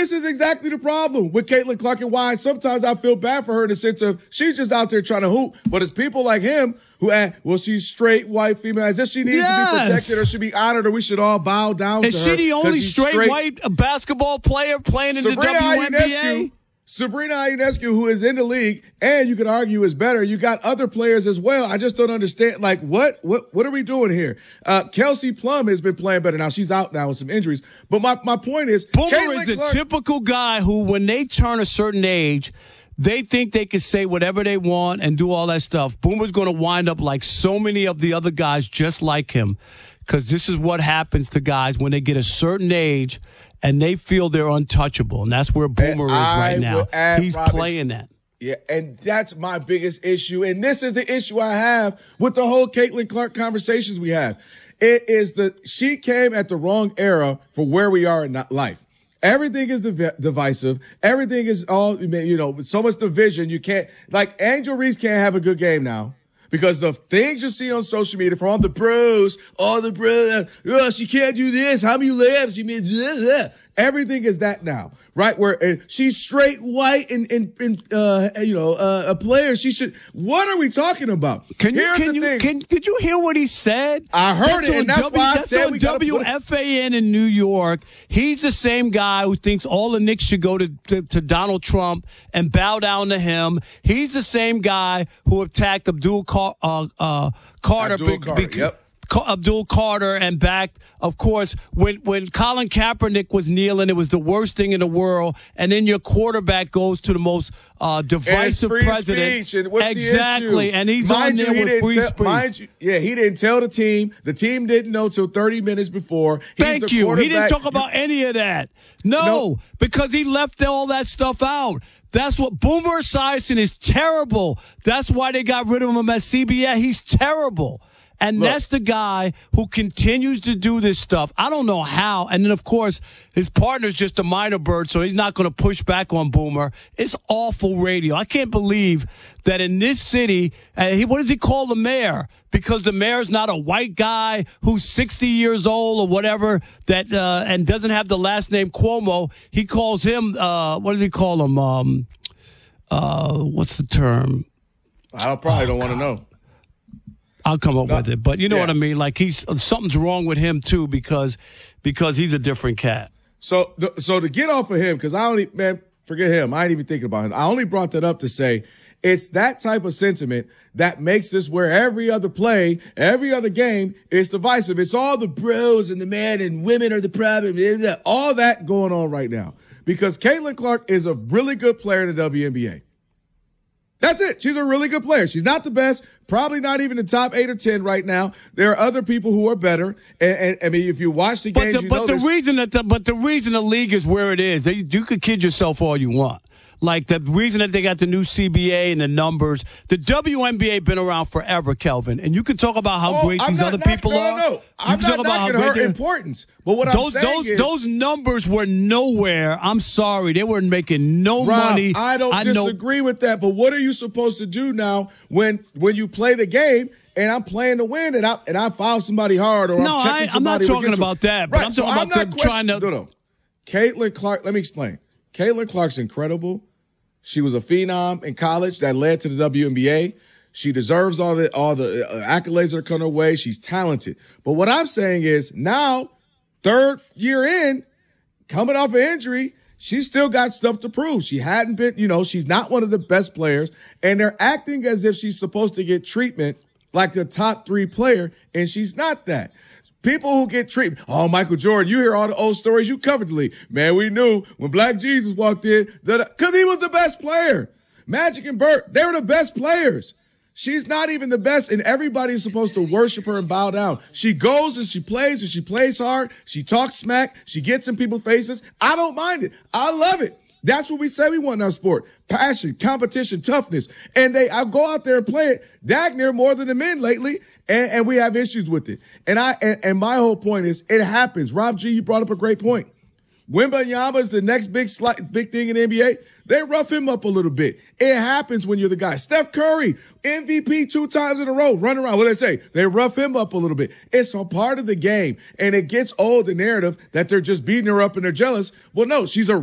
this is exactly the problem with Caitlin Clark and why sometimes I feel bad for her in the sense of she's just out there trying to hoop. But it's people like him who, well, she's straight white female, as if she needs to be protected or should be honored or we should all bow down to her. Is she the only straight white basketball player playing in the WNBA? Sabrina Ionescu, who is in the league, and you could argue is better. You got other players as well. I just don't understand. Like, what are we doing here? Kelsey Plum has been playing better. Now, she's out now with some injuries. But my point is, Boomer is a typical guy who, when they turn a certain age, they think they can say whatever they want and do all that stuff. Boomer's going to wind up like so many of the other guys just like him, because this is what happens to guys when they get a certain age and they feel they're untouchable. And that's where Boomer is right now. He's playing that. Yeah, and that's my biggest issue. And this is the issue I have with the whole Caitlin Clark conversations we have. It is she came at the wrong era for where we are in life. Everything is divisive. Everything is all, so much division. You can't, like, Angel Reese can't have a good game now. Because the things you see on social media from all the bros, she can't do this. How many layups? She made everything is that now, right? Where she's straight white and a player. She should. What are we talking about? Did you hear what he said? I heard it, and that's why I said we got WFAN in New York. He's the same guy who thinks all the Knicks should go to Donald Trump and bow down to him. He's the same guy who attacked Abdul Carter. Yep. Abdul Carter and back, of course, when Colin Kaepernick was kneeling, it was the worst thing in the world. And then your quarterback goes to the most divisive president. Speech. And what's exactly. The issue? And he's on there with free speech. He didn't tell the team. The team didn't know till 30 minutes before. Thank you. He didn't talk about any of that. No, because he left all that stuff out. That's what Boomer Esiason is terrible. That's why they got rid of him at CBS. He's terrible. And that's the guy who continues to do this stuff. I don't know how. And then, of course, his partner's just a minor bird, so he's not going to push back on Boomer. It's awful radio. I can't believe that in this city, what does he call the mayor? Because the mayor's not a white guy who's 60 years old or whatever that and doesn't have the last name Cuomo. He calls him, what does he call him? What's the term? I probably don't want to know. I'll come up with it, but you know what I mean. Like something's wrong with him too because he's a different cat. So to get off of him, because forget him. I ain't even thinking about him. I only brought that up to say it's that type of sentiment that makes this where every other play, every other game is divisive. It's all the bros and the men and women are the problem. All that going on right now because Caitlin Clark is a really good player in the WNBA. That's it. She's a really good player. She's not the best, probably not even the top 8 or 10 right now. There are other people who are better. And I mean, if you watch the games, the reason the league is where it is, you could kid yourself all you want. Like the reason that they got the new CBA and the numbers, the WNBA been around forever, Kelvin. And you can talk about how great these other people are. No. I'm not knocking her importance. But what I'm saying is those numbers were nowhere. I'm sorry. They weren't making no money. I don't disagree with that. But what are you supposed to do now when you play the game? And I'm playing to win, and I foul somebody hard, or I'm checking somebody. I'm not talking about that. But right, I'm talking about them trying to. No. Caitlin Clark. Let me explain. Caitlin Clark's incredible. She was a phenom in college that led to the WNBA. She deserves all the accolades that are coming her way. She's talented. But what I'm saying is now, third year in, coming off an injury, she's still got stuff to prove. She hadn't been, she's not one of the best players, and they're acting as if she's supposed to get treatment like the top 3 player, and she's not that. People who get treatment. Oh, Michael Jordan, you hear all the old stories. You covered the league. Man, we knew when Black Jesus walked in, because he was the best player. Magic and Bird, they were the best players. She's not even the best, and everybody's supposed to worship her and bow down. She goes and she plays hard. She talks smack. She gets in people's faces. I don't mind it. I love it. That's what we say we want in our sport. Passion, competition, toughness. And I go out there and play it dag near more than the men lately. And we have issues with it. And my whole point is it happens. Rob G, you brought up a great point. Wembanyama is the next big thing in the NBA. They rough him up a little bit. It happens when you're the guy. Steph Curry, MVP 2 times in a row, run around. What do they say? They rough him up a little bit. It's a part of the game. And it gets old, the narrative that they're just beating her up and they're jealous. Well, no, she's a